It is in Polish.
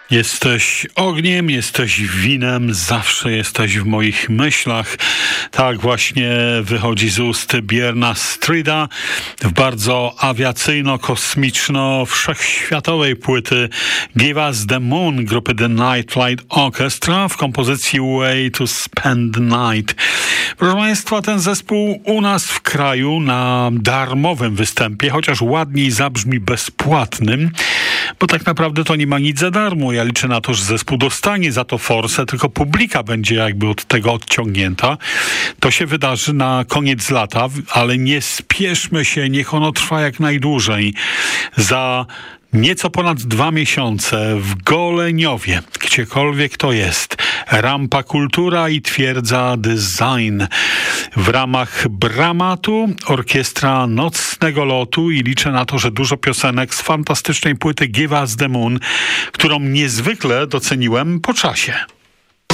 Jesteś ogniem, jesteś winem, zawsze jesteś w moich myślach. Tak właśnie wychodzi z ust Björna Strida w bardzo awiacyjno-kosmiczno-wszechświatowej płyty Give Us the Moon grupy The Night Flight Orchestra w kompozycji Way to Spend the Night. Proszę Państwa, ten zespół u nas w kraju na darmowym występie, chociaż ładniej zabrzmi bezpłatnym, bo tak naprawdę to nie ma nic za darmo. Ja liczę na to, że zespół dostanie za to forsę, tylko publika będzie jakby od tego odciągnięta. To się wydarzy na koniec lata, ale nie spieszmy się, niech ono trwa jak najdłużej. Za nieco ponad 2 miesiące w Goleniowie, gdziekolwiek to jest, Rampa Kultura i Twierdza Design. W ramach Bramatu orkiestra Nocnego Lotu i liczę na to, że dużo piosenek z fantastycznej płyty Give Us the Moon, którą niezwykle doceniłem po czasie.